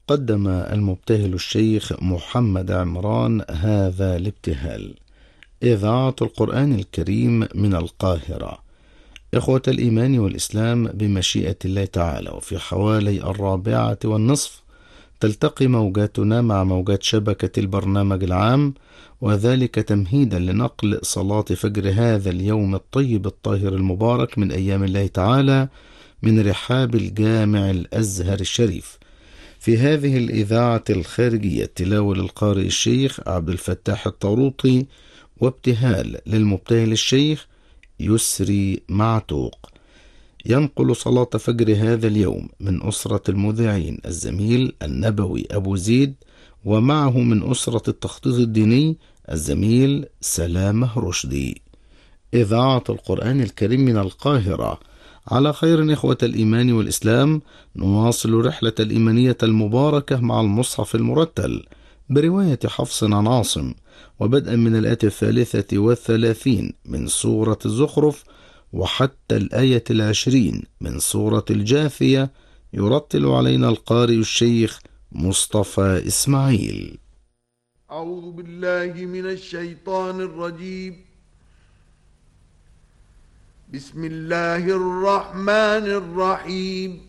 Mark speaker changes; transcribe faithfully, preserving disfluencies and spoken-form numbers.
Speaker 1: قدم المبتهل الشيخ محمد عمران هذا الابتهال: إذاعة القرآن الكريم من القاهرة. إخوة الإيمان والإسلام، بمشيئة الله تعالى وفي حوالي الرابعة والنصف تلتقي موجاتنا مع موجات شبكة البرنامج العام، وذلك تمهيدا لنقل صلاة فجر هذا اليوم الطيب الطاهر المبارك من أيام الله تعالى من رحاب الجامع الأزهر الشريف. في هذه الإذاعة الخارجية تلاوة للقارئ الشيخ عبد الفتاح الطروطي، وابتهال للمبتهل الشيخ يسري معتوق. ينقل صلاة فجر هذا اليوم من أسرة المذيعين الزميل النبوي أبو زيد، ومعه من أسرة التخطيط الديني الزميل سلامة رشدي. إذاعة القرآن الكريم من القاهرة. على خير إخوة الإيمان والإسلام، نواصل رحلة الإيمانية المباركة مع المصحف المرتل برواية حفص عن عاصم، وبدءا من الآية الثالثة والثلاثين من سورة الزخرف وحتى الآية العشرين من سورة الجاثية، يرتل علينا القارئ الشيخ مصطفى إسماعيل.
Speaker 2: أعوذ بالله من الشيطان الرجيم. بسم الله الرحمن الرحيم.